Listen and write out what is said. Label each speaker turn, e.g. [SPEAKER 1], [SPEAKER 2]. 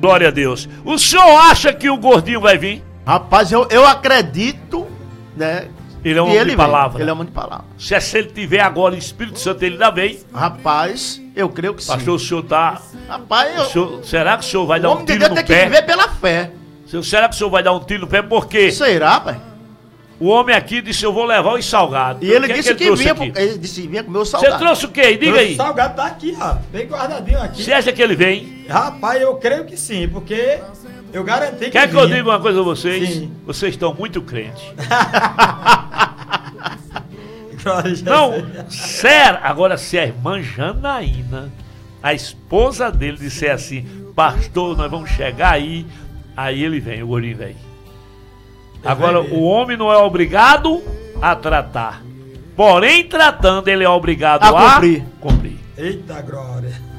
[SPEAKER 1] Glória a Deus. O senhor acha que o gordinho vai vir?
[SPEAKER 2] Rapaz, eu acredito, né?
[SPEAKER 1] Ele é um homem de palavra.
[SPEAKER 2] Ele é um homem de palavra.
[SPEAKER 1] Se ele tiver agora o Espírito Santo, ele ainda vem.
[SPEAKER 2] Rapaz, eu creio que sim.
[SPEAKER 1] Pastor, o senhor tá...
[SPEAKER 2] Rapaz,
[SPEAKER 1] será que o senhor vai dar um tiro no pé? O homem de Deus
[SPEAKER 2] tem que viver pela fé.
[SPEAKER 1] Será que o senhor vai dar um tiro no pé? Por quê?
[SPEAKER 2] Será, pai?
[SPEAKER 1] O homem aqui disse, eu vou levar os salgados.
[SPEAKER 2] E ele disse que vinha comer o salgado.
[SPEAKER 1] Você trouxe o quê? Diga aí.
[SPEAKER 3] O salgado tá aqui, ó. Bem guardadinho aqui.
[SPEAKER 1] Você acha que ele vem?
[SPEAKER 3] Rapaz, eu creio que sim, porque eu garanti que
[SPEAKER 1] Quer que eu diga uma coisa a vocês?
[SPEAKER 3] Sim.
[SPEAKER 1] Vocês estão muito crentes. Não, sério. Agora, se a irmã Janaína, a esposa dele, disser assim, pastor, nós vamos chegar aí ele vem, o gordinho vem. Agora, o homem não é obrigado a tratar. Porém, tratando, ele é obrigado a cumprir.
[SPEAKER 3] Eita glória.